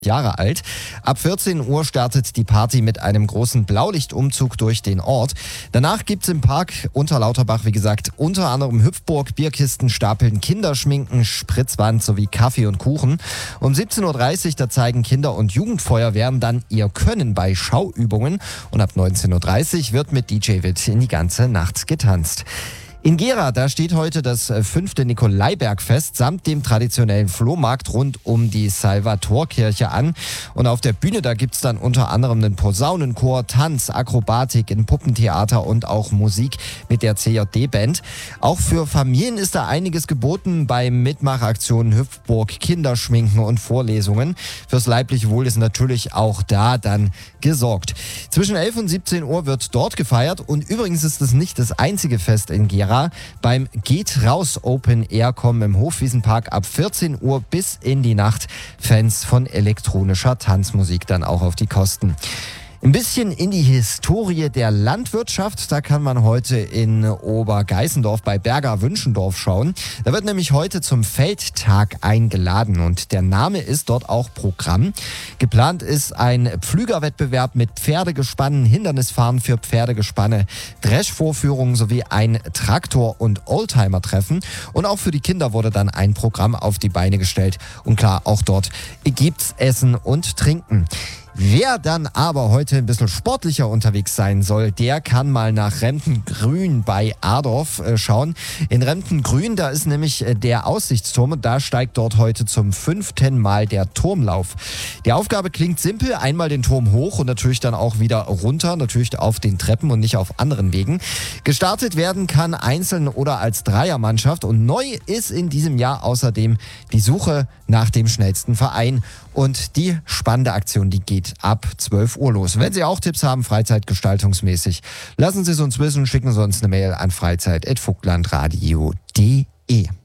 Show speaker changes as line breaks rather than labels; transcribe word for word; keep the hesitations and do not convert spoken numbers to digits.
Jahre alt. Ab vierzehn Uhr startet die Party mit einem großen Blaulichtumzug durch den Ort. Danach gibt's im Park Unterlauterbach, wie gesagt, unter anderem Hüpfburg, Bierkisten, Stapeln, Kinderschminken, Spritzwand sowie Kaffee und Kuchen. Um siebzehn Uhr dreißig, da zeigen Kinder- und Jugendfeuerwehren dann ihr Können bei Schauübungen. Und ab neunzehn Uhr dreißig wird mit D J Witt in die ganze Nacht getanzt. In Gera, da steht heute das fünfte Nikolaibergfest samt dem traditionellen Flohmarkt rund um die Salvatorkirche an. Und auf der Bühne, da gibt's dann unter anderem einen Posaunenchor, Tanz, Akrobatik, ein Puppentheater und auch Musik mit der C J D-Band. Auch für Familien ist da einiges geboten bei Mitmachaktionen Hüpfburg, Kinderschminken und Vorlesungen. Fürs leibliche Wohl ist natürlich auch da dann gesorgt. Zwischen elf und siebzehn Uhr wird dort gefeiert und übrigens ist es nicht das einzige Fest in Gera. Beim Geht raus Open Air kommen im Hofwiesenpark ab vierzehn Uhr bis in die Nacht Fans von elektronischer Tanzmusik dann auch auf die Kosten. Ein bisschen in die Historie der Landwirtschaft, da kann man heute in Obergeißendorf bei Berger Wünschendorf schauen. Da wird nämlich heute zum Feldtag eingeladen und der Name ist dort auch Programm. Geplant ist ein Pflügerwettbewerb mit Pferdegespannen, Hindernisfahren für Pferdegespanne, Dreschvorführungen sowie ein Traktor- und Oldtimer-Treffen. Und auch für die Kinder wurde dann ein Programm auf die Beine gestellt. Und klar, auch dort gibt's Essen und Trinken. Wer dann aber heute ein bisschen sportlicher unterwegs sein soll, der kann mal nach Remtengrün bei Adorf äh, schauen. In Remtengrün, da ist nämlich äh, der Aussichtsturm und da steigt dort heute zum fünften Mal der Turmlauf. Die Aufgabe klingt simpel, einmal den Turm hoch und natürlich dann auch wieder runter, natürlich auf den Treppen und nicht auf anderen Wegen. Gestartet werden kann einzeln oder als Dreiermannschaft und neu ist in diesem Jahr außerdem die Suche nach dem schnellsten Verein. Und die spannende Aktion, die geht ab zwölf Uhr los. Wenn Sie auch Tipps haben, freizeitgestaltungsmäßig, lassen Sie es uns wissen, schicken Sie uns eine Mail an freizeit at vogtlandradio punkt de.